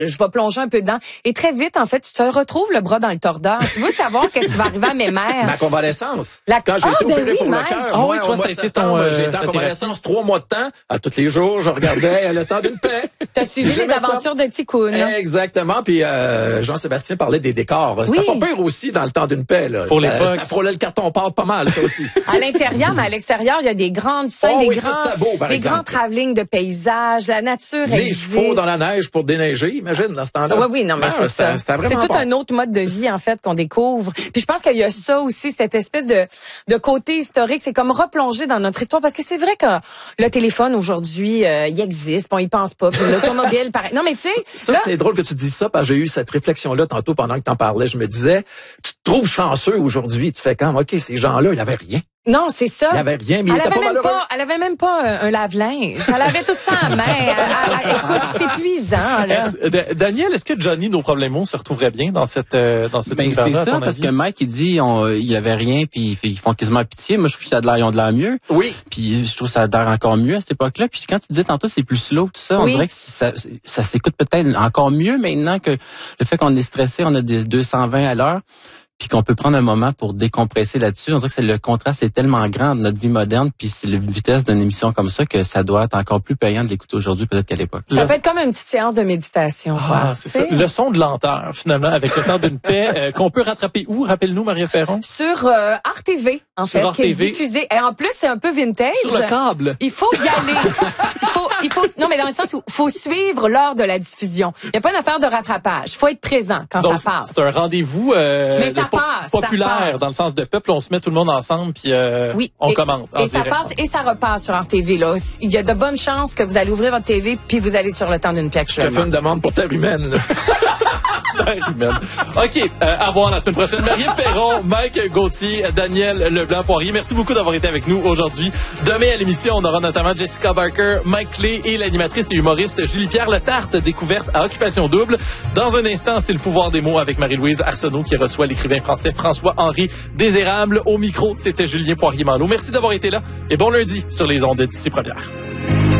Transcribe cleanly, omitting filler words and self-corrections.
je vais plonger un peu dedans. Et très vite, en fait, tu te retrouves le bras dans le tordeur. Tu veux savoir qu'est-ce qui va arriver à mes mères. Ma convalescence. Quand j'ai été opéré pour le cœur, oui, toi, ça a été j'ai été en convalescence 3 mois de temps. À tous les jours, je regardais Le Temps d'une paix. T'as suivi les aventures de Ticoun. Exactement. Puis Jean-Sébastien parlait des décors. C'était pas pire aussi dans Le Temps d'une paix. Là. Pour l'époque. Ça frôlait le carton-pâte pas mal, ça aussi. À l'intérieur, mais à l'extérieur, il y a des grandes scènes, des grands travelling de paysages, la nature les chevaux dans la neige pour déneiger, imagine, dans ce temps-là. Oui, non, mais c'est ça. C'est tout un autre mode de vie, en fait, qu'on découvre. Puis je pense qu'il y a ça aussi, cette espèce de côté historique. C'est comme replonger dans notre histoire. Parce que c'est vrai que le téléphone, aujourd'hui, il existe. On y pense pas. Puis l'automobile, pareil. Non, mais tu sais. Ça, c'est drôle que tu dises ça, parce que j'ai eu cette réflexion-là tantôt pendant que t'en parlais. Je me disais, tu te trouves chanceux aujourd'hui. Tu fais quand, OK, ces gens-là, ils n'avaient rien. Non, c'est ça. Il n'y avait rien, mais il était pas malheureux. Elle avait même pas un lave-linge. Elle avait tout ça en main. Écoute, c'est épuisant, là. Daniel, est-ce que Johnny, nos problèmes se retrouverait bien dans cette ben, c'est ça, parce que Mike, il dit, il y avait rien, puis ils font quasiment pitié. Moi, je trouve que ça a de l'air, ils ont de l'air mieux. Oui. Puis je trouve que ça a de l'air encore mieux à cette époque-là. Puis quand tu dis tantôt, c'est plus slow, tout ça, on dirait que ça s'écoute peut-être encore mieux maintenant que le fait qu'on est stressé, on a des 220 à l'heure. Puis qu'on peut prendre un moment pour décompresser là-dessus. On dirait que le contraste est tellement grand de notre vie moderne, puis c'est la vitesse d'une émission comme ça que ça doit être encore plus payant de l'écouter aujourd'hui peut-être qu'à l'époque. Ça peut être comme une petite séance de méditation. C'est ça. Leçon de lenteur, finalement, avec Le Temps d'une paix, qu'on peut rattraper où? Rappelle-nous, Marie-Ève Perron. Sur RTV, en fait, qui est diffusé. Et en plus, c'est un peu vintage. Sur le câble. Il faut y aller. Non, mais dans le sens où il faut suivre l'heure de la diffusion. Il n'y a pas une affaire de rattrapage. Il faut être présent quand donc, ça passe. C'est un rendez-vous populaire, dans le sens de peuple. On se met tout le monde ensemble, puis on commente. Et ça passe et ça repasse sur RTV. Là. Il y a de bonnes chances que vous allez ouvrir votre TV, puis vous allez sur Le Temps d'une paix. Je te fais une demande pour Terre humaine. OK, à voir la semaine prochaine. Marie-Ève Perron, Mike Gauthier, Daniel Leblanc-Poirier. Merci beaucoup d'avoir été avec nous aujourd'hui. Demain à l'émission, on aura notamment Jessica Barker, Mike Clay et l'animatrice et humoriste Julie-Pierre Letarte, découverte à Occupation Double. Dans un instant, c'est le pouvoir des mots avec Marie-Louise Arsenault qui reçoit l'écrivain français François-Henri Désérable. Au micro, c'était Julien Poirier-Malo. Merci d'avoir été là et bon lundi sur les ondes d'ici première.